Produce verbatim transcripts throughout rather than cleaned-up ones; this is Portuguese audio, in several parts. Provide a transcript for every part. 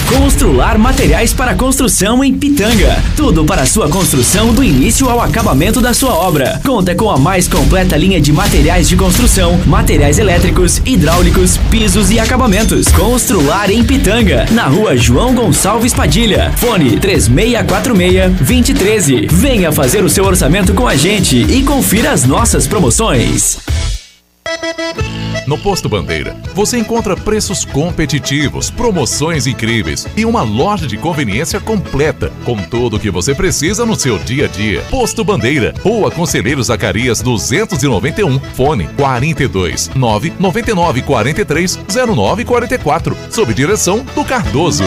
Constrular Materiais para Construção em Pitanga. Tudo para sua construção do início ao acabamento da sua obra. Conta com a mais completa linha de materiais de construção, materiais elétricos, hidráulicos, pisos e acabamentos. Constrular em Pitanga, na rua João Gonçalves Padilha. Fone três seis quatro seis, dois zero um três. Venha fazer o seu orçamento com a gente e confira as nossas promoções. No Posto Bandeira, você encontra preços competitivos, promoções incríveis e uma loja de conveniência completa, com tudo o que você precisa no seu dia a dia. Posto Bandeira, Rua Conselheiro Zacarias duzentos e noventa e um, fone quarenta e dois, nove nove nove quatro três, zero nove quatro quatro, sob direção do Cardoso.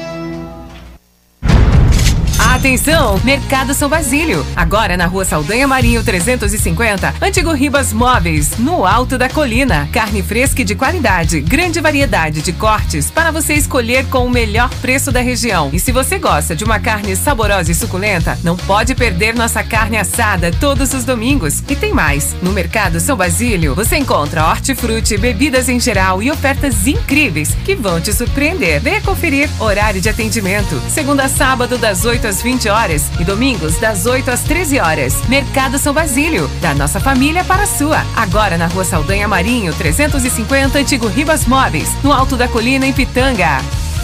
Atenção, Mercado São Basílio. Agora na Rua Saldanha Marinho trezentos e cinquenta, Antigo Ribas Móveis, no alto da colina. Carne fresca e de qualidade, grande variedade de cortes para você escolher com o melhor preço da região. E se você gosta de uma carne saborosa e suculenta, não pode perder nossa carne assada todos os domingos. E tem mais, no Mercado São Basílio você encontra hortifruti, bebidas em geral e ofertas incríveis que vão te surpreender. Venha conferir horário de atendimento, segunda a sábado das oito às vinte horas e domingos das oito às treze horas. Mercado São Basílio, da nossa família para a sua. Agora na Rua Saldanha Marinho trezentos e cinquenta, Antigo Ribas Móveis, no alto da colina em Pitanga.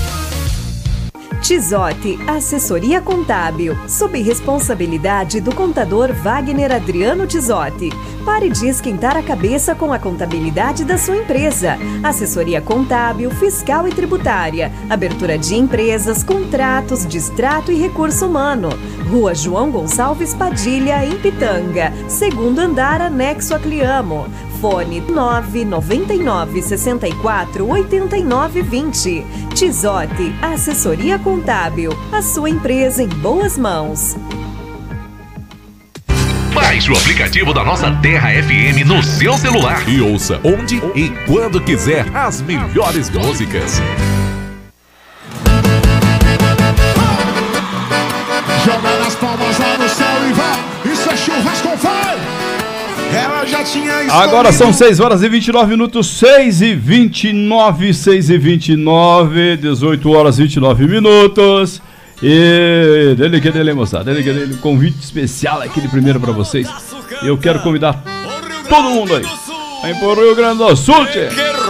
Tizote, assessoria contábil, sob responsabilidade do contador Wagner Adriano Tizote. Pare de esquentar a cabeça com a contabilidade da sua empresa. Assessoria contábil, fiscal e tributária, abertura de empresas, contratos, distrato e recurso humano. Rua João Gonçalves Padilha, em Pitanga, segundo andar, anexo a Cliamo. Fone nove nove nove, seis quatro, oito nove dois zero. Tizote, assessoria contábil. A sua empresa em boas mãos. Baixe o aplicativo da nossa Terra F M no seu celular e ouça onde e quando quiser as melhores músicas. Joga nas palmas lá no céu e vai. Isso é churrasco, vai. Ela já tinha escolhido. Agora são seis horas e vinte e nove minutos, seis e vinte e nove, seis e vinte e nove, dezoito horas e vinte e nove minutos. E dele que dele, moçada, dele que dele, um convite especial aqui de primeiro pra vocês. Eu quero convidar todo mundo aí, aí pro Rio Grande do Sul, tchê.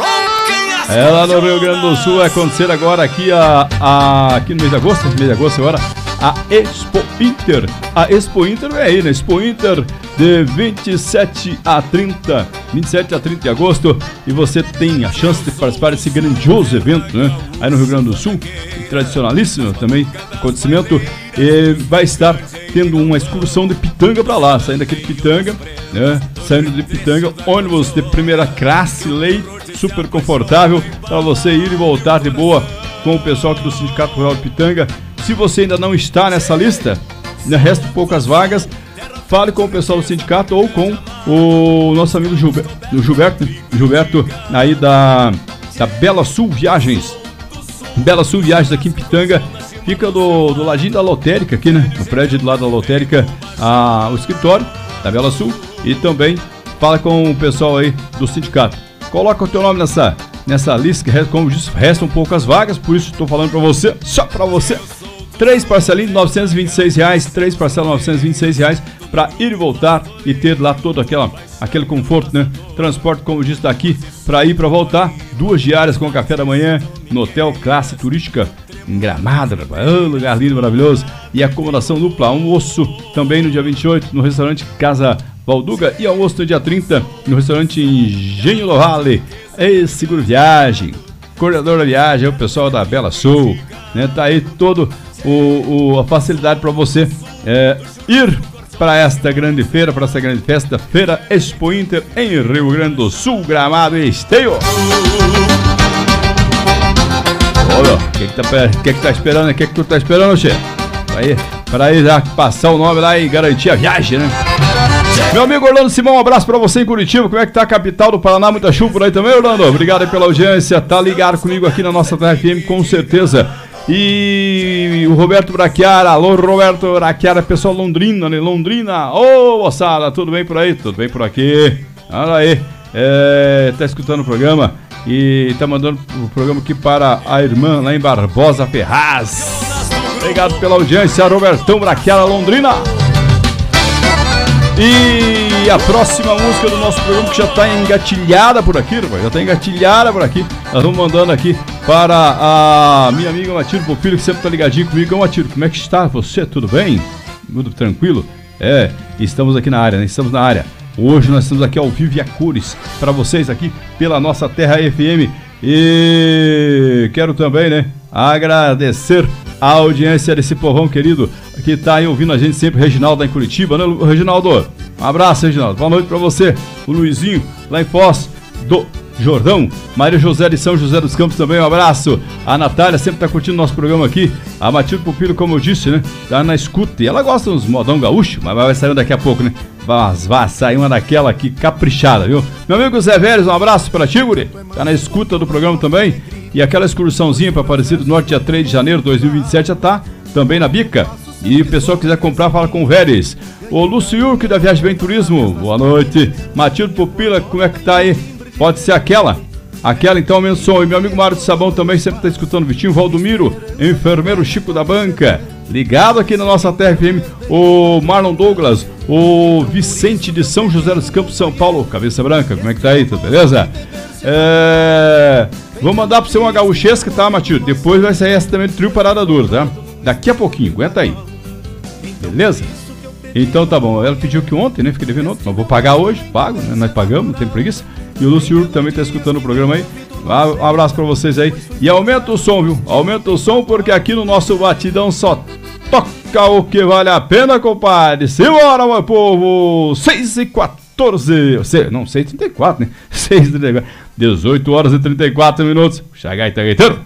É, lá no Rio Grande do Sul vai acontecer agora aqui, a, a, aqui no mês de agosto, mês de agosto agora, a Expo Inter. A Expo Inter é aí, né? Expo Inter de vinte e sete a trinta, vinte e sete a trinta de agosto, e você tem a chance de participar desse grandioso evento, né? Aí no Rio Grande do Sul, tradicionalíssimo também acontecimento, e vai estar tendo uma excursão de Pitanga para lá, saindo aqui de Pitanga, né? Saindo de Pitanga, ônibus de primeira classe, leite, super confortável para você ir e voltar de boa com o pessoal aqui do Sindicato Rural de Pitanga. Se você ainda não está nessa lista, ainda restam poucas vagas, fale com o pessoal do sindicato ou com o nosso amigo Gilberto, Gilberto, Gilberto aí da, da Bela Sul Viagens. Bela Sul Viagens aqui em Pitanga, fica do, do ladinho da lotérica aqui, né? No prédio do lado da lotérica, a, o escritório da Bela Sul, e também fala com o pessoal aí do sindicato. Coloca o teu nome nessa, nessa lista, que como disse, restam poucas vagas, por isso estou falando para você, só para você. Três parcelinhas de novecentos e vinte e seis reais, três parcelas de novecentos e vinte e seis reais para ir e voltar e ter lá todo aquela, aquele conforto, né? Transporte, como eu disse, daqui para ir e para voltar. Duas diárias com café da manhã no Hotel Classe Turística em Gramado, oh, lugar lindo, maravilhoso. E acomodação dupla, almoço também no dia vinte e oito no restaurante Casa Valduga e almoço no dia trinta no restaurante Engenho do Vale. E Seguro Viagem, coordenador da viagem, é o pessoal da Bela Sul, né? Tá aí todo O, o, a facilidade para você é, ir para esta grande feira, para esta grande festa, Feira Expo Inter em Rio Grande do Sul, Gramado e Esteio. Olha, o que que tá, que que tá esperando? O que que tu tá esperando, chefe? Aí, para ir já passar o nome lá e garantir a viagem, né? Meu amigo Orlando Simão, um abraço pra você em Curitiba. Como é que tá a capital do Paraná? Muita chuva por aí também, Orlando? Obrigado aí pela audiência. Tá ligado comigo aqui na nossa T F M, com certeza. E o Roberto Brachiara, alô Roberto Brachiara, pessoal Londrina, né? Londrina, ô oh, moçada, tudo bem por aí? Tudo bem por aqui? Olha aí, é, tá escutando o programa E tá mandando o programa aqui para a irmã lá em Barbosa Ferraz. Obrigado pela audiência, Robertão Braquiara, Londrina. E a próxima música do nosso programa, que já está engatilhada por aqui, já está engatilhada por aqui. Nós vamos mandando aqui para a minha amiga Matilde Popilho, que sempre está ligadinho comigo. Ô Matilde, como é que está você? Tudo bem? Tudo tranquilo? É, estamos aqui na área, né? Estamos na área. Hoje nós estamos aqui ao vivo e a cores para vocês aqui pela nossa Terra F M. E quero também, né, agradecer a audiência desse povão querido que está aí ouvindo a gente sempre. Reginaldo lá em Curitiba, né, Reginaldo? Um abraço, Reginaldo. Boa noite para você. O Luizinho lá em Foz do Jordão. Maria José de São José dos Campos também, um abraço. A Natália sempre tá curtindo nosso programa aqui. A Matilde Pupilo, como eu disse, né, tá na escuta. E ela gosta dos modão gaúcho, mas vai sair daqui a pouco, né? Mas vai sair uma daquela aqui caprichada, viu? Meu amigo Zé Vélez, um abraço para ti, guri. Tá na escuta do programa também. E aquela excursãozinha para Aparecido do Norte, dia três de janeiro de dois mil e vinte e sete, já tá também na bica. E o pessoal que quiser comprar, fala com o Vélez. O Lúcio Yurk da Viagem Bem Turismo, boa noite. Matilde Pupila, como é que tá aí? Pode ser aquela? Aquela então, menção. E meu amigo Mário de Sabão também sempre está escutando. Vitinho Valdomiro, enfermeiro Chico da Banca, ligado aqui na nossa Terra F M. O Marlon Douglas, o Vicente de São José dos Campos, São Paulo, cabeça branca, como é que tá aí, tá beleza? É... Vou mandar pra você uma gaúchesca, tá, Matilde? Depois vai sair essa também do trio Parada Dura, tá? Daqui a pouquinho, aguenta aí. Beleza? Então tá bom, ela pediu que ontem, né? Fiquei devendo ontem, mas vou pagar hoje, pago, né? Nós pagamos, não tem preguiça. E o Lúcio também tá escutando o programa aí. Um abraço pra vocês aí. E aumenta o som, viu? Aumenta o som, porque aqui no nosso batidão só toca o que vale a pena, compadre. Simbora, meu povo! seis e quatorze. Não, seis e trinta e quatro, né? seis e trinta e quatro. dezoito horas e trinta e quatro minutos. Chagaita, gaiteiro.